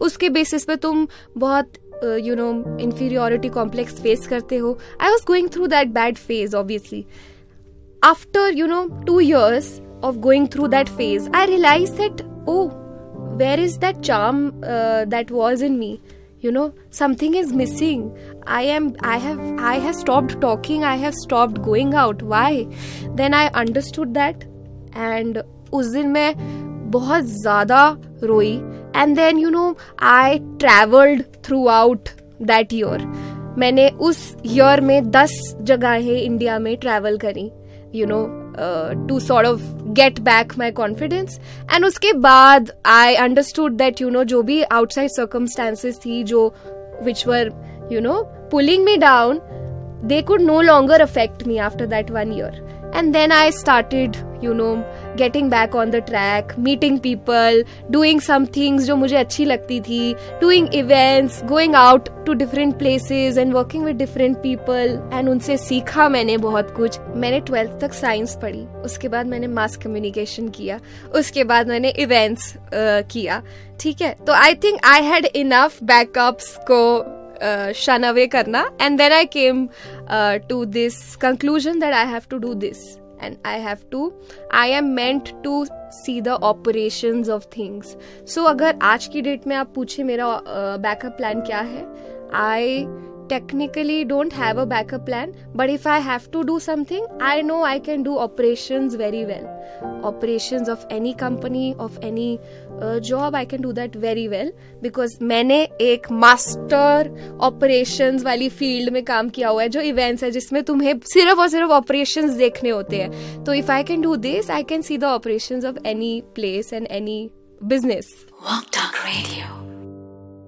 उसके बेसिस पे तुम बहुत inferiority complex फेस करते हो. I was going through that bad phase, obviously. After 2 years of going through that phase, I realized that, oh, where is that charm that was in me? Something is missing. I have stopped talking. I have stopped going out. Why? Then I understood that, and उस दिन मैं बहुत ज़्यादा रोई. And then I traveled throughout that year. मैंने उस year में 10 जगहें इंडिया में ट्रैवल करी, to sort of get back my confidence. And उसके बाद I understood that जो भी outside circumstances थी जो which were pulling me down, they could no longer affect me after that 1 year. And then I started getting back on the track, meeting people, doing some things जो मुझे अच्छी लगती थी, doing events, going out to different places and working with different people. And उनसे सीखा मैंने बहुत कुछ. मैंने 12th तक साइंस पढ़ी, उसके बाद मैंने मास कम्युनिकेशन किया, उसके बाद मैंने इवेंट्स किया. ठीक है, तो I think I had enough backups को shun away करना. And then I came to this conclusion that I have to do this. And I am meant to see the operations of things. So अगर आज की date में आप पूछे मेरा backup plan क्या है, I technically don't have a backup plan, but if I have to do something, I know I can do operations very well. Operations of any company, of any job, I can do that very well because मैंने एक master operations वाली field में काम किया हुआ है जो events है, जिसमें तुम्हें सिर्फ और सिर्फ operations देखने होते हैं. तो if I can do this, I can see the operations of any place and any business. Walk Talk Radio.